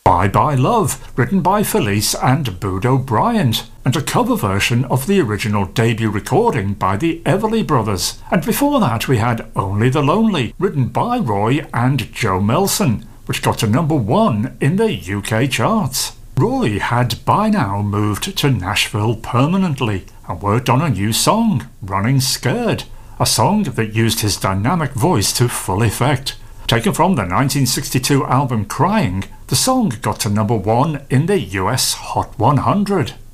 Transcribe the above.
Bye Bye Love, written by Felice and Bodo Bryant, and a cover version of the original debut recording by the Everly Brothers. And before that we had Only the Lonely, written by Roy and Joe Melson, which got to number 1 in the UK charts. Roy had by now moved to Nashville permanently and worked on a new song, Running Scared, a song that used his dynamic voice to full effect. Taken from the 1962 album Crying, the song got to number 1 in the US Hot 100.